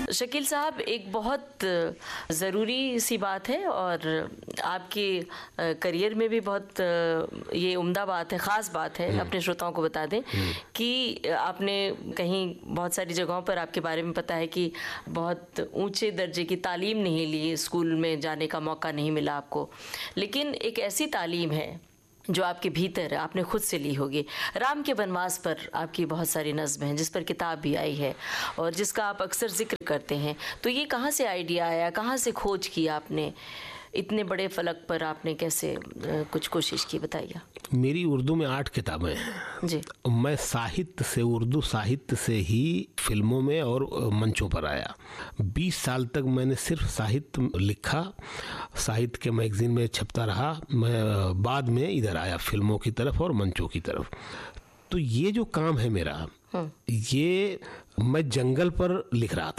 शकील साहब, एक बहुत ज़रूरी सी बात है और आपके करियर में भी बहुत ये उम्दा बात है, ख़ास बात है। अपने श्रोताओं को बता दें कि आपने कहीं बहुत सारी जगहों पर आपके बारे में पता है कि बहुत ऊंचे दर्जे की तालीम नहीं ली, स्कूल में जाने का मौका नहीं मिला आपको, लेकिन एक ऐसी तालीम है जो आपके भीतर आपने खुद से ली होगी। राम के वनवास पर आपकी बहुत सारी नज़्म हैं, जिस पर किताब भी आई है और जिसका आप अक्सर जिक्र करते हैं। तो ये कहाँ से आइडिया आया, कहाँ से खोज की आपने, इतने बड़े फलक पर आपने कैसे कुछ कोशिश की, बताइए। मेरी उर्दू में 8 किताबें हैं जी। मैं साहित्य से, उर्दू साहित्य से ही फिल्मों में और मंचों पर आया। 20 साल तक मैंने सिर्फ साहित्य लिखा, साहित्य के मैगजीन में छपता रहा। मैं बाद में इधर आया फिल्मों की तरफ और मंचों की तरफ। तो ये जो काम है मेरा, ये मैं जंगल पर लिख रहा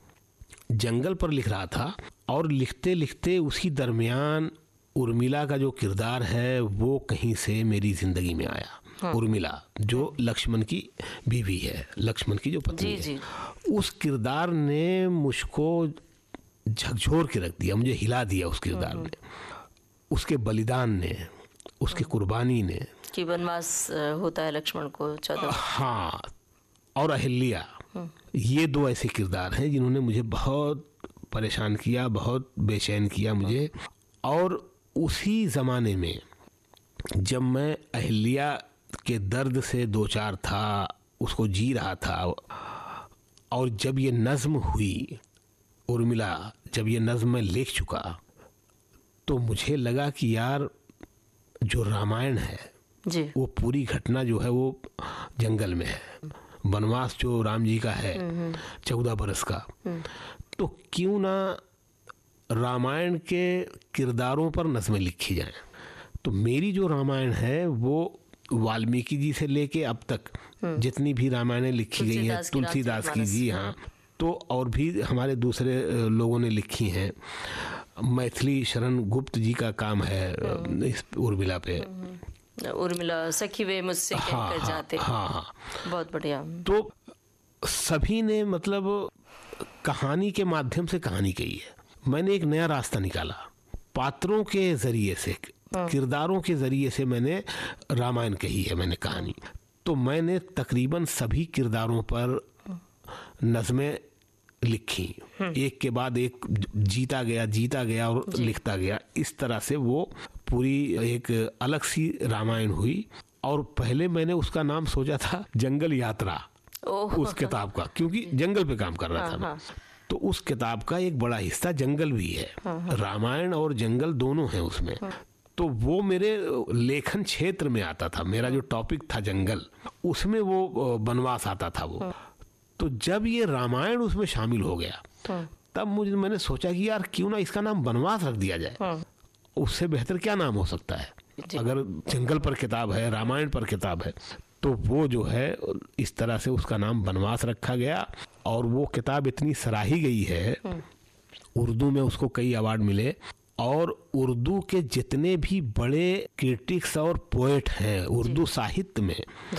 था और लिखते लिखते उसी दरमियान उर्मिला का जो किरदार है वो कहीं से मेरी जिंदगी में आया। उर्मिला जो लक्ष्मण की बीवी है, लक्ष्मण की जो पत्नी है, उस किरदार ने मुझको झकझोर के रख दिया, मुझे हिला दिया उस किरदार ने, उसके बलिदान ने, उसकी कुर्बानी ने कि वनवास होता है लक्ष्मण को 14। हाँ, और अहिल्या, ये 2 ऐसे किरदार हैं जिन्होंने मुझे बहुत परेशान किया, बहुत बेचैन किया मुझे। और उसी ज़माने में जब मैं अहिल्या के दर्द से 2-4 था, उसको जी रहा था, और जब ये नज़्म हुई उर्मिला, जब ये नज़्म मैं लिख चुका, तो मुझे लगा कि यार जो रामायण है जी, वो पूरी घटना जो है वो जंगल में है। वनवास जो राम जी का है 14 बरस का, तो क्यों ना रामायण के किरदारों पर नज़में लिखी जाएं। तो मेरी जो रामायण है वो वाल्मीकि जी से लेके अब तक जितनी भी रामायणें लिखी गई हैं, तुलसीदास की जी, हाँ, तो और भी हमारे दूसरे लोगों ने लिखी हैं। मैथिली शरण गुप्त जी का काम है इस उर्मिला पे। उर्मिला सखी वे मुझसे कहकर जाते। हाँ, बहुत बढ़िया। तो सभी ने मतलब कहानी के माध्यम से कहानी कही है। मैंने एक नया रास्ता निकाला, पात्रों के जरिए से, किरदारों के जरिए से मैंने रामायण कही है, मैंने कहानी। तो मैंने तकरीबन सभी किरदारों पर नज़में लिखी, एक के बाद एक जीता गया और लिखता गया। इस तरह से वो पूरी एक अलग सी रामायण हुई। और पहले मैंने उसका नाम सोचा था जंगल यात्रा, उस किताब का, क्योंकि जंगल पे काम कर रहा था मैं। तो उस किताब का एक बड़ा हिस्सा जंगल भी है, रामायण और जंगल दोनों हैं उसमें। तो वो मेरे लेखन क्षेत्र में आता था, मेरा जो टॉपिक था जंगल, उसमें वो वनवास आता था वो। तो जब ये रामायण उसमें शामिल हो गया, तब मैंने सोचा कि यार क्यों ना इसका नाम वनवास रख दिया जाए। उससे बेहतर क्या नाम हो सकता है? अगर जंगल पर किताब है, रामायण पर किताब है, तो वो जो है इस तरह से उसका नाम वनवास रखा गया। और वो किताब इतनी सराही गई है, उर्दू में उसको कई अवार्ड मिले। और उर्दू के जितने भी बड़े क्रिटिक्स और पोएट हैं उर्दू साहित्य में,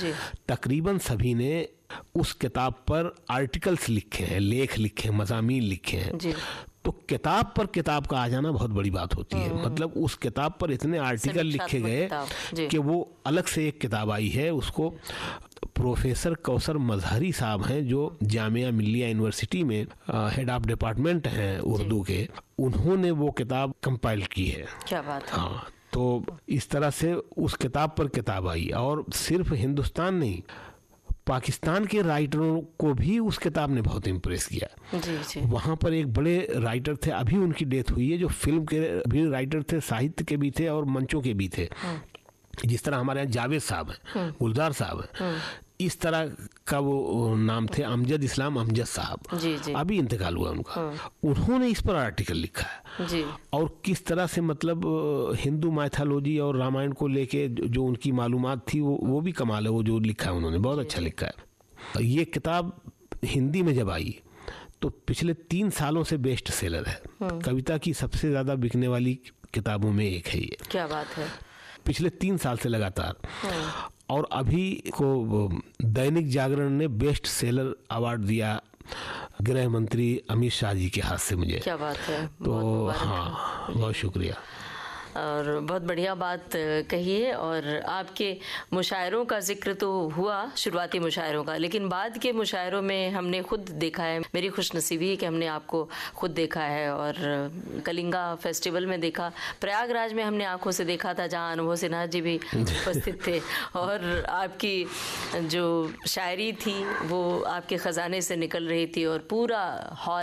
तकरीबन सभी ने उस किताब पर आर्टिकल्स लिखे हैं, लेख लिखे हैं, मज़ामीन लिखे हैं। तो किताब पर किताब का आ जाना बहुत बड़ी बात होती है। मतलब उस किताब पर इतने आर्टिकल लिखे गए कि वो अलग से एक किताब आई है। उसको प्रोफेसर कौसर मजहरी साहब हैं, जो जामिया मिल्लिया यूनिवर्सिटी में हेड ऑफ डिपार्टमेंट हैं उर्दू के, उन्होंने वो किताब कंपाइल की है। क्या बात है। हाँ, तो इस तरह से उस किताब पर किताब आई। और सिर्फ हिंदुस्तान नहीं, पाकिस्तान के राइटरों को भी उस किताब ने बहुत इम्प्रेस किया। जी। वहाँ पर एक बड़े राइटर थे, अभी उनकी डेथ हुई है, जो फिल्म के भी राइटर थे, साहित्य के भी थे और मंचों के भी थे। जिस तरह हमारे यहाँ जावेद साहब हैं, गुलजार साहब हैं, इस तरह का वो नाम थे अमजद इस्लाम अमजद साहब। जी। अभी इंतकाल हुआ उनका। उन्होंने इस पर आर्टिकल लिखा है जी। और किस तरह से मतलब हिंदू माइथोलॉजी और रामायण को लेके जो उनकी मालूमात थी वो भी कमाल है। वो जो लिखा है उन्होंने बहुत अच्छा लिखा है। ये किताब हिंदी में जब आई तो पिछले 3 सालों से बेस्ट सेलर है। कविता की सबसे ज़्यादा बिकने वाली किताबों में एक है ये। क्या बात है। पिछले 3 साल से लगातार। और अभी को दैनिक जागरण ने बेस्ट सेलर अवार्ड दिया गृह मंत्री अमित शाह जी के हाथ से मुझे। क्या बात है, तो बहुत मुबारक हाँ, बहुत शुक्रिया। और बहुत बढ़िया बात कही है। और आपके मुशायरों का जिक्र तो हुआ, शुरुआती मुशायरों का, लेकिन बाद के मुशायरों में हमने खुद देखा है, मेरी खुशनसीबी है कि हमने आपको खुद देखा है। और कलिंगा फेस्टिवल में देखा, प्रयागराज में हमने आंखों से देखा था, जहाँ अनुभव सिन्हा जी भी उपस्थित थे। और आपकी जो शायरी थी वो आपके ख़जाने से निकल रही थी और पूरा हॉल